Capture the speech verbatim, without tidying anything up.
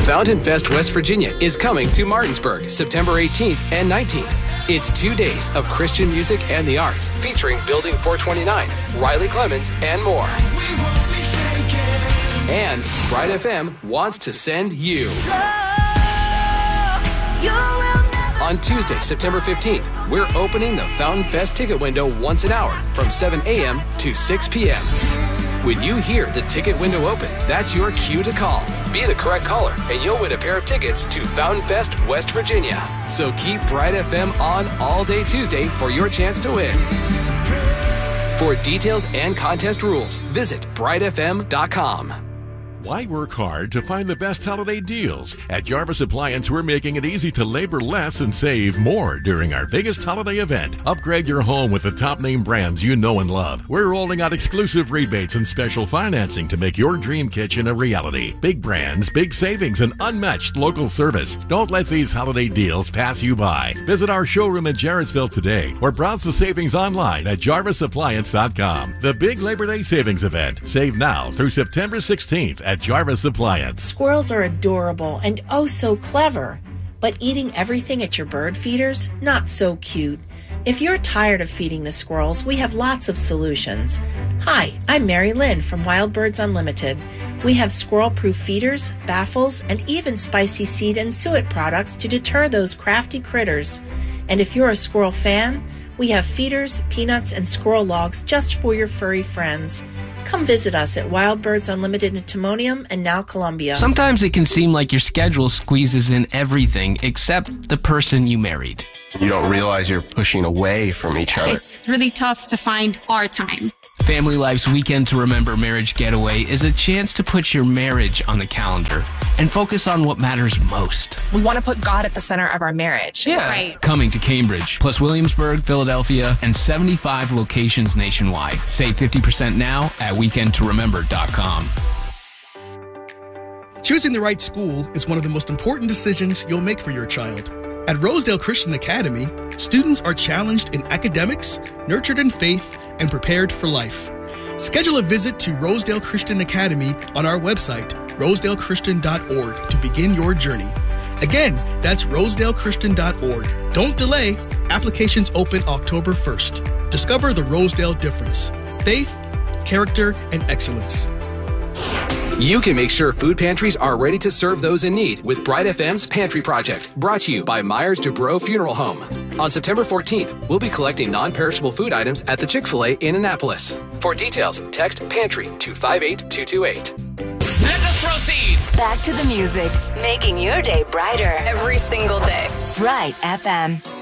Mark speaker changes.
Speaker 1: Fountain Fest West Virginia is coming to Martinsburg September eighteenth and nineteenth. It's two days of Christian music and the arts, featuring Building four twenty-nine, Riley Clemens, and more. And Bright F M wants to send you. On Tuesday, September fifteenth, we're opening the Fountain Fest ticket window once an hour from seven a.m. to six p.m. When you hear the ticket window open, that's your cue to call. Be the correct caller, and you'll win a pair of tickets to Fountain Fest West Virginia. So keep Bright F M on all day Tuesday for your chance to win. For details and contest rules, visit bright f m dot com.
Speaker 2: Why work hard to find the best holiday deals? At Jarvis Appliance, we're making it easy to labor less and save more during our biggest holiday event. Upgrade your home with the top name brands you know and love. We're rolling out exclusive rebates and special financing to make your dream kitchen a reality. Big brands, big savings, and unmatched local service. Don't let these holiday deals pass you by. Visit our showroom in Jarrettsville today or browse the savings online at jarvis appliance dot com. The big Labor Day savings event. Save now through September sixteenth at Jarvis Appliance.
Speaker 3: Squirrels are adorable and oh so clever, but eating everything at your bird feeders, not so cute. If you're tired of feeding the squirrels, we have lots of solutions. Hi, I'm Mary Lynn from Wild Birds Unlimited. We have squirrel-proof feeders, baffles, and even spicy seed and suet products to deter those crafty critters. And if you're a squirrel fan, we have feeders, peanuts, and squirrel logs just for your furry friends. Come visit us at Wild Birds Unlimited in Timonium and now Columbia.
Speaker 4: Sometimes it can seem like your schedule squeezes in everything except the person you married.
Speaker 5: You don't realize you're pushing away from each other.
Speaker 6: It's really tough to find our time.
Speaker 4: Family Life's Weekend to Remember Marriage Getaway is a chance to put your marriage on the calendar and focus on what matters most.
Speaker 7: We want to put God at the center of our marriage.
Speaker 4: Yeah.
Speaker 6: Right.
Speaker 4: Coming to Cambridge, plus Williamsburg, Philadelphia, and seventy-five locations nationwide. Save fifty percent now at weekend to remember dot com.
Speaker 8: Choosing the right school is one of the most important decisions you'll make for your child. At Rosedale Christian Academy, students are challenged in academics, nurtured in faith, and prepared for life. Schedule a visit to Rosedale Christian Academy on our website, rosedale christian dot org, to begin your journey. Again, that's rosedale christian dot org. Don't delay. Applications open October first. Discover the Rosedale difference: faith, character, and excellence.
Speaker 1: You can make sure food pantries are ready to serve those in need with Bright F M's Pantry Project, brought to you by Myers Dubrow Funeral Home. On September fourteenth, we'll be collecting non-perishable food items at the Chick-fil-A in Annapolis. For details, text PANTRY to five eight two two eight.
Speaker 9: Let us proceed.
Speaker 10: Back to the music, making your day brighter.
Speaker 9: Every single day.
Speaker 10: Bright F M.